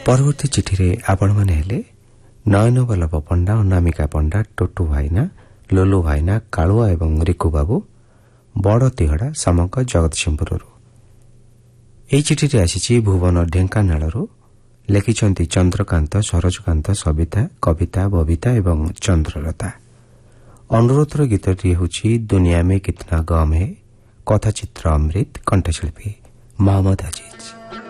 ପରବର୍ତ୍ତୀ ଚିଠିରେ ଆପଣମାନେ ହେଲେ ନୟନ ବଲ୍ଲଭ ପଣ୍ଡା, ଅନାମିକା ପଣ୍ଡା, ଟୋଟୁ ଭାଇନା, ଲୋଲୁ ଭାଇନା, କାଳୁଆ ଏବଂ ରିକୁ ବାବୁ, ବଡ଼ ତିହଡ଼ା, ସାମଙ୍କ, ଜଗତସିଂହପୁରରୁ। ଏହି ଚିଠିଟି ଆସିଛି ଭୁବନ ଢେଙ୍କାନାଳରୁ। ଲେଖିଛନ୍ତି ଚନ୍ଦ୍ରକାନ୍ତ, ସରୋଜକାନ୍ତ, ସବିତା, କବିତା, ବବିତା ଏବଂ ଚନ୍ଦ୍ରଲତା। ଅନୁରୋଧର ଗୀତଟି ହେଉଛି ଦୁନିଆ ମେ କିତନା ଗମ୍ ହେ, କଥାଚିତ୍ର ଅମୃତ, କଣ୍ଠଶିଳ୍ପୀ ମହମ୍ମଦ ଅଜିଜ।